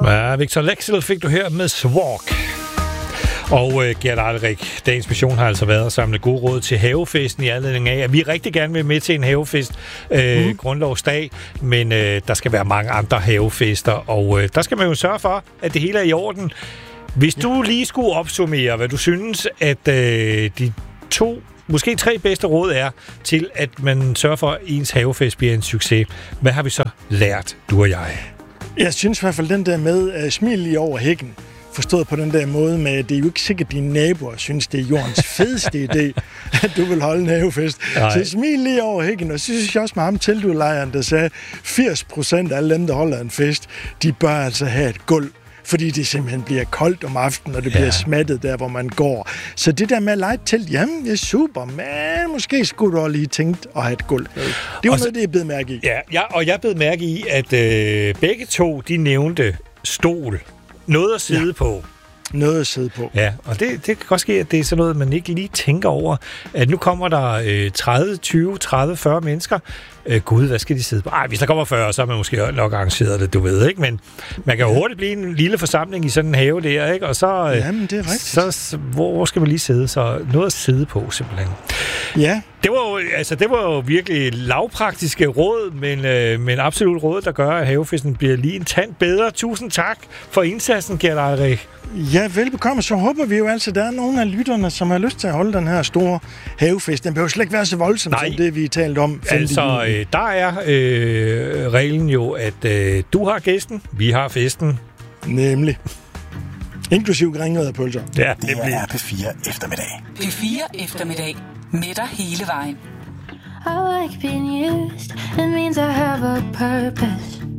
Ja, Victor Lexel fik du her med Swalk. Og Gert Alrik, dagens mission har altså været at samle gode råd til havefesten i anledning af, at vi rigtig gerne vil med til en havefest grundlovsdag, men der skal være mange andre havefester, og der skal man jo sørge for, at det hele er i orden. Hvis du lige skulle opsummere, hvad du synes, at de 2, måske 3 bedste råd er til, at man sørger for, at ens havefest bliver en succes. Hvad har vi så lært, du og jeg? Jeg synes i hvert fald, den der med smil lige over hækken, forstået på den der måde med, at det er jo ikke sikkert, at dine naboer synes, det er jordens fedeste idé, at du vil holde en havefest. Så smil lige over hækken, og så synes jeg også med ham Teldu-lejren, der sagde, 80% af alle dem, der holder en fest, de bør altså have et gulv, fordi det simpelthen bliver koldt om aftenen, og det bliver smattet der, hvor man går. Så det der med at lege et telt, jamen, det er super, men måske skulle du også lige tænkt at have et gulv. Det var noget, det jeg bed mærke i. Ja, og jeg bed mærke i, at begge to, de nævnte stol. Noget at sidde på. Noget at sidde på. Ja, og det kan godt ske, at det er sådan noget, man ikke lige tænker over. At nu kommer der 30, 20, 30, 40 mennesker. Gud, hvad skal de sidde på? Ej, hvis der kommer 40, så er man måske nok arrangeret det, du ved, ikke? Men man kan jo hurtigt blive en lille forsamling i sådan en have der, ikke? Og så, jamen, det er rigtigt. Så hvor skal man lige sidde? Så noget at sidde på, simpelthen. Ja. Det var jo virkelig lavpraktiske råd, men absolut råd, der gør, at havefesten bliver lige en tand bedre. Tusind tak for indsatsen, Gert Alrik. Ja, velbekomme. Så håber vi jo altså, at der er nogle af lytterne, som har lyst til at holde den her store havefest. Den behøver slet ikke være så voldsom, som det, vi talte om. Altså, der er reglen jo, at du har gæsten, vi har festen. Nemlig. Inklusiv gringet af pølser. Ja, det er P4 eftermiddag. P4 eftermiddag. Med dig hele vejen. I like being used. It means I have a purpose.